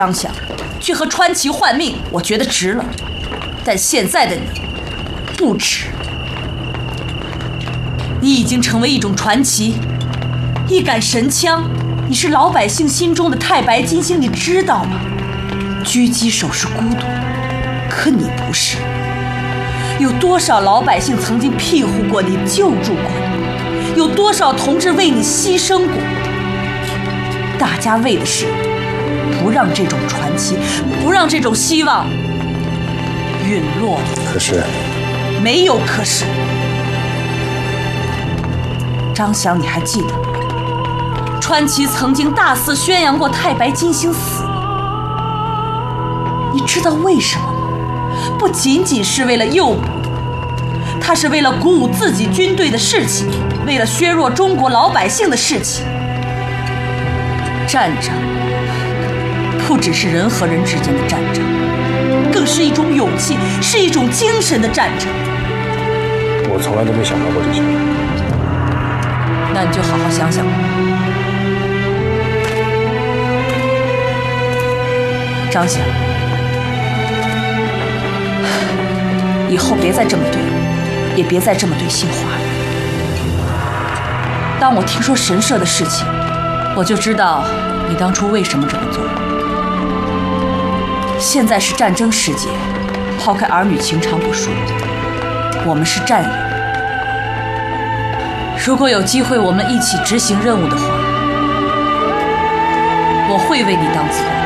张翔去和川崎换命，我觉得值了，但现在的你不值。你已经成为一种传奇，一杆神枪，你是老百姓心中的太白金星，你知道吗？狙击手是孤独，可你不是。有多少老百姓曾经庇护过你，救助过你？有多少同志为你牺牲过？大家为的是不让这种传奇，不让这种希望陨落。 可是， 没有可是。张翔，你还记得川崎曾经大肆宣扬过太白金星死了？你知道为什么吗？不仅仅是为了诱捕，他是为了鼓舞自己军队的士气，为了削弱中国老百姓的士气。战争不只是人和人之间的战争，更是一种勇气，是一种精神的战争。 我从来都没想到过这些。 那你就好好想想吧。张翔，以后别再这么对我，也别再这么对杏花了。当我听说神社的事情，我就知道你当初为什么这么做。现在是战争世界，抛开儿女情长不说，我们是战友。如果有机会我们一起执行任务的话，我会为你当子弹。